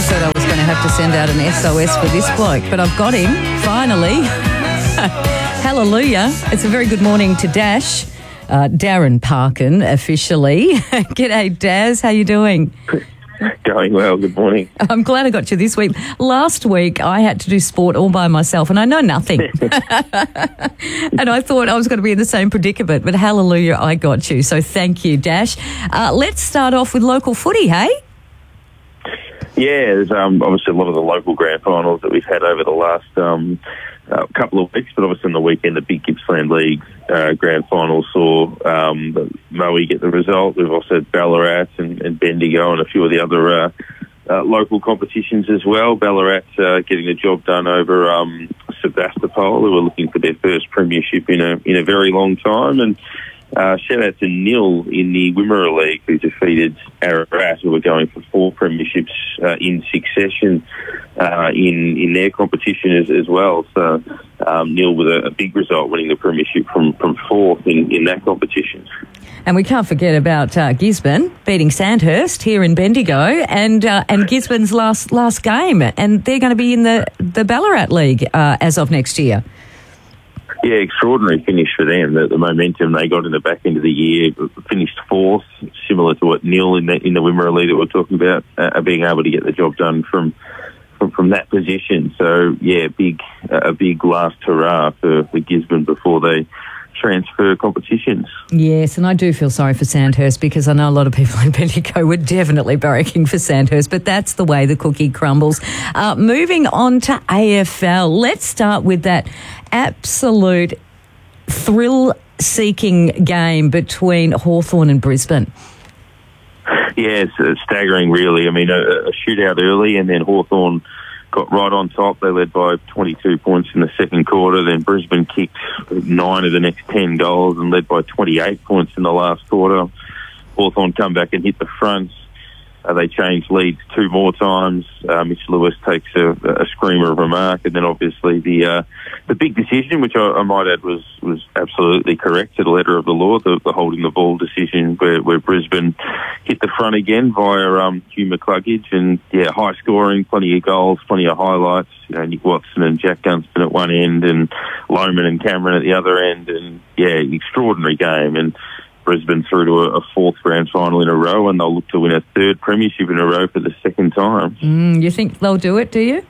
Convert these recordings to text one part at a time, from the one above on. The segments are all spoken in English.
thought I was going to have to send out an SOS for this bloke, but I've got him, finally. Hallelujah. It's a very good morning to Dash. Darren Parkin, officially. G'day, Daz. How you doing? Going well. Good morning. I'm glad I got you this week. Last week, I had to do sport all by myself, and I know nothing. And I thought I was going to be in the same predicament, but hallelujah, I got you. So thank you, Dash. Let's start off with local footy, hey? Yeah, there's obviously a lot of the local grand finals that we've had over the last couple of weeks, but obviously on the weekend, the big Gippsland League grand final saw Moe get the result. We've also had Ballarat and Bendigo and a few of the other local competitions as well. Ballarat getting the job done over Sebastopol, who were looking for their first premiership in a very long time, and shout out to Nil in the Wimmera League, who defeated Ararat, who were going for 4 premierships in succession in their competition as well. So Nil with a big result, winning the premiership from 4th in that competition. And we can't forget about Gisborne beating Sandhurst here in Bendigo, and Gisborne's last game, and they're going to be in the Ballarat League as of next year. Yeah, extraordinary finish for them. The momentum they got in the back end of the year, finished 4th, similar to what Nil in the Wimmera League that we're talking about, being able to get the job done from that position. So yeah, a big last hurrah for Gisborne before they transfer competitions. Yes, and I do feel sorry for Sandhurst, because I know a lot of people in Bendigo were definitely barracking for Sandhurst, but that's the way the cookie crumbles. Moving on to AFL, let's start with that absolute thrill-seeking game between Hawthorn and Brisbane. Yeah, it's staggering, really. I mean, a shootout early, and then Hawthorn got right on top. They led by 22 points in the second quarter. Then Brisbane kicked 9 of the next 10 goals and led by 28 points in the last quarter. Hawthorn come back and hit the front. They changed leads 2 more times. Mitch Lewis takes a screamer of a mark, and then obviously the big decision, which I might add was absolutely correct to the letter of the law, the holding the ball decision where Brisbane hit the front again via Hugh McCluggage, and yeah, high scoring, plenty of goals, plenty of highlights. You know, Nick Watson and Jack Gunston at one end, and Lohman and Cameron at the other end, and yeah, extraordinary game. And Brisbane through to a 4th grand final in a row, and they'll look to win a 3rd premiership in a row for the 2nd time. You think they'll do it, do you?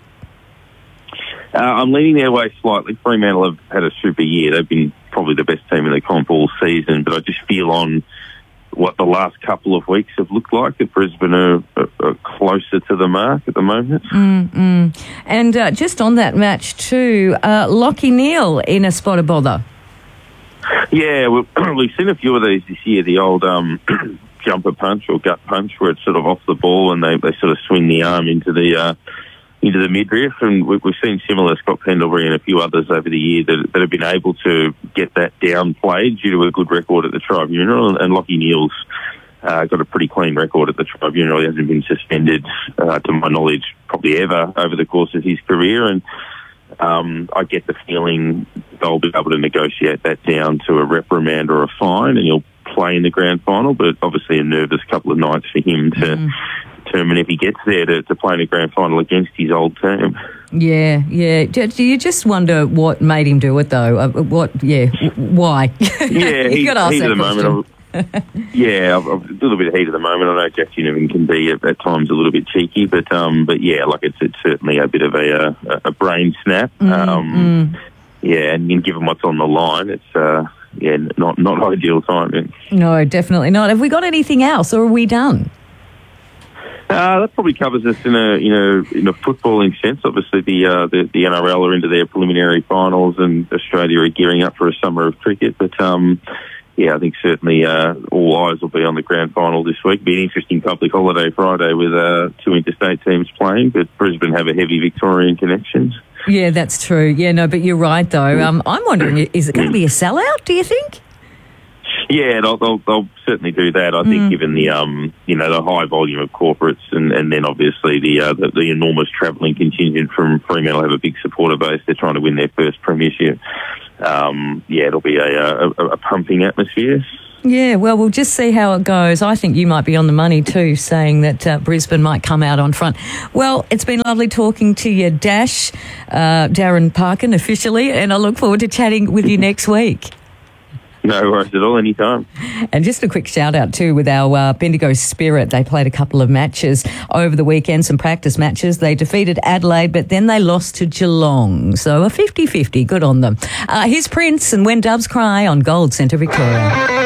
I'm leaning their way slightly. Fremantle have had a super year. They've been probably the best team in the comp all season, but I just feel on what the last couple of weeks have looked like that Brisbane are closer to the mark at the moment. And just on that match too, Lockie Neal in a spot of bother. Yeah, we've seen a few of these this year, the old jumper punch or gut punch, where it's sort of off the ball and they sort of swing the arm into the midriff, and we've seen similar Scott Pendlebury and a few others over the year that have been able to get that downplayed due to a good record at the tribunal, and Lockie Neal's got a pretty clean record at the tribunal. He hasn't been suspended, to my knowledge, probably ever over the course of his career, and I get the feeling they'll be able to negotiate that down to a reprimand or a fine, and he'll play in the grand final, but obviously a nervous couple of nights for him to determine if he gets there to play in a grand final against his old team. Yeah. Do you just wonder what made him do it, though? Why? Yeah, you got to ask that question. Moment, yeah, a little bit of heat at the moment. I know Jack Ginnivan can be at times a little bit cheeky, but yeah, like it's certainly a bit of a brain snap. Yeah, and given what's on the line, it's not ideal timing. No, definitely not. Have we got anything else, or are we done? That probably covers us in a footballing sense. Obviously, the NRL are into their preliminary finals, and Australia are gearing up for a summer of cricket. But yeah, I think certainly all eyes will be on the grand final this week. It'll be an interesting public holiday Friday with 2 interstate teams playing, but Brisbane have a heavy Victorian connections. Yeah, that's true. Yeah, no, but you're right, though. I'm wondering, is it going to be a sellout, do you think? Yeah, they'll certainly do that. I think, given the the high volume of corporates, and then obviously the enormous travelling contingent from Fremantle have a big supporter base. They're trying to win their first premiership. Yeah, it'll be a pumping atmosphere. Yeah, well, we'll just see how it goes. I think you might be on the money too, saying that Brisbane might come out on front. Well, it's been lovely talking to you, Dash, Darren Parkin officially, and I look forward to chatting with you next week. No worries at all, anytime. And just a quick shout out too with our Bendigo Spirit. They played a couple of matches over the weekend, some practice matches. They defeated Adelaide, but then they lost to Geelong. So a 50-50, good on them. Here's Prince and When Doves Cry on Gold Centre Victoria.